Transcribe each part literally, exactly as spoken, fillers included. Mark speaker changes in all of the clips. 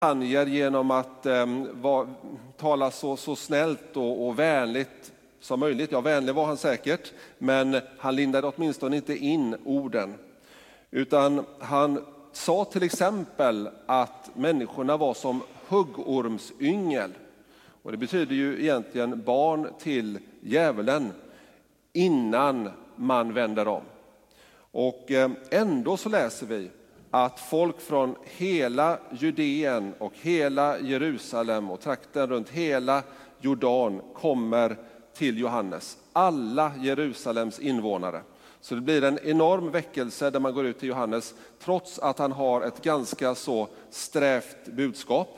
Speaker 1: anger genom att eh, va, tala så, så snällt och, och vänligt som möjligt. Ja, vänlig var han säkert, men han lindade åtminstone inte in orden. Utan han sa till exempel att människorna var som huggormsyngel. Och det betyder ju egentligen barn till djävulen innan man vänder om. Och ändå så läser vi att folk från hela Judeen och hela Jerusalem och trakten runt hela Jordan kommer till Johannes. Alla Jerusalems invånare. Så det blir en enorm väckelse där man går ut till Johannes trots att han har ett ganska så strävt budskap.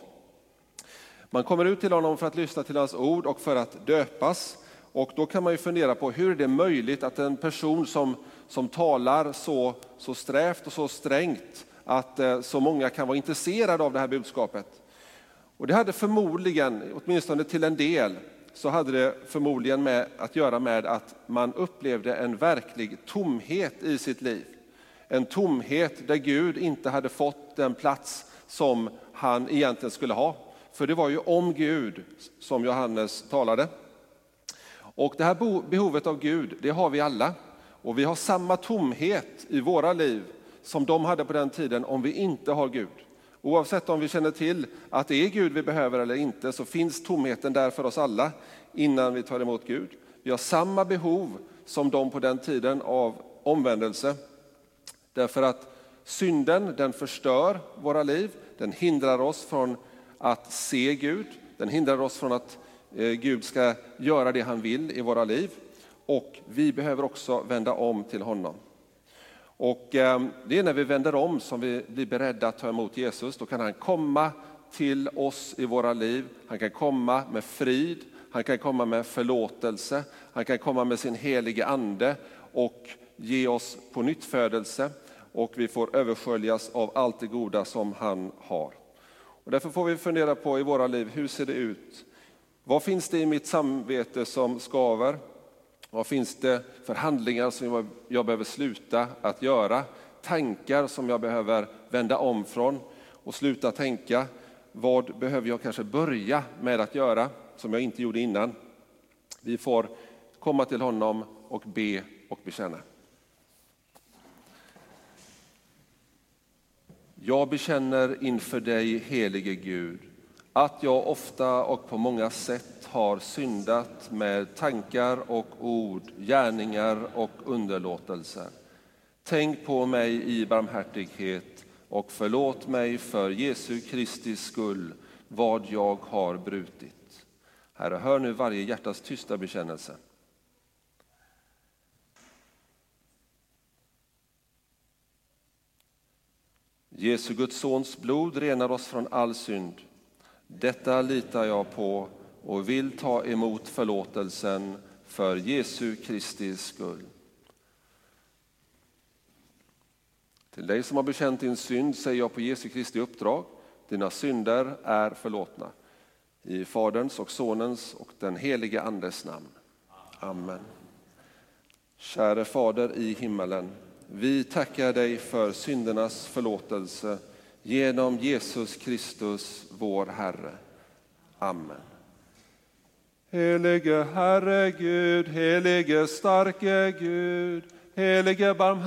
Speaker 1: Man kommer ut till honom för att lyssna till hans ord och för att döpas. Och då kan man ju fundera på hur är det möjligt att en person som, som talar så, så strävt och så strängt att eh, så många kan vara intresserade av det här budskapet. Och det hade förmodligen, åtminstone till en del, så hade det förmodligen med att göra med att man upplevde en verklig tomhet i sitt liv. En tomhet där Gud inte hade fått den plats som han egentligen skulle ha. För det var ju om Gud som Johannes talade. Och det här behovet av Gud, det har vi alla. Och vi har samma tomhet i våra liv som de hade på den tiden om vi inte har Gud. Oavsett om vi känner till att det är Gud vi behöver eller inte, så finns tomheten där för oss alla innan vi tar emot Gud. Vi har samma behov som de på den tiden av omvändelse. Därför att synden, den förstör våra liv. Den hindrar oss från att se Gud. Den hindrar oss från att eh, Gud ska göra det han vill i våra liv. Och vi behöver också vända om till honom. Och eh, det är när vi vänder om som vi blir beredda att ta emot Jesus. Då kan han komma till oss i våra liv. Han kan komma med frid. Han kan komma med förlåtelse. Han kan komma med sin helige ande och ge oss på nytt födelse. Och vi får översköljas av allt det goda som han har. Och därför får vi fundera på i våra liv, hur ser det ut? Vad finns det i mitt samvete som skaver? Vad finns det för handlingar som jag behöver sluta att göra? Tankar som jag behöver vända om från och sluta tänka. Vad behöver jag kanske börja med att göra som jag inte gjorde innan? Vi får komma till honom och be och bekänna. Jag bekänner inför dig, helige Gud, att jag ofta och på många sätt har syndat med tankar och ord, gärningar och underlåtelser. Tänk på mig i barmhärtighet och förlåt mig för Jesu Kristi skull vad jag har brutit. Herre, hör nu varje hjärtas tysta bekännelse. Jesu Guds sons blod renar oss från all synd. Detta litar jag på och vill ta emot förlåtelsen för Jesu Kristi skull. Till dig som har bekänt din synd säger jag på Jesu Kristi uppdrag: dina synder är förlåtna. I Faderns och Sonens och den helige Andes namn. Amen. Käre Fader i himmelen, vi tackar dig för syndernas förlåtelse genom Jesus Kristus, vår Herre. Amen. Helige Herre Gud, helige starke Gud, helige barmhärtige